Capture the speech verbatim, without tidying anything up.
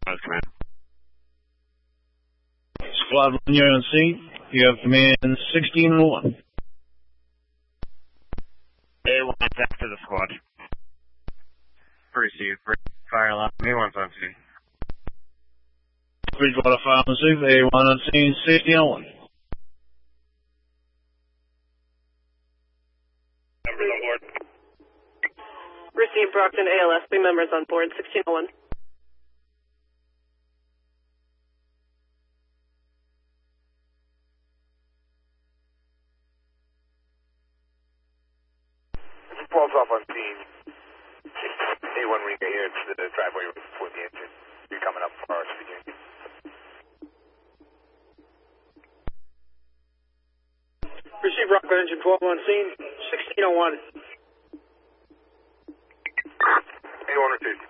That's command. Squad one, you're on scene. You have command sixteen and one. A one after the squad. Receive. Fire alarm. A one's on scene. Bridgewater fire on receive. A one on scene, sixteen and one. Members on board. Receive Brockton A L S. Three members on board, sixteen oh one. twelve's off on scene. A one ring here. It's the driveway before the engine. You're coming up for our speaking. Receive Rockland engine twelve on scene, sixteen oh one. A one received.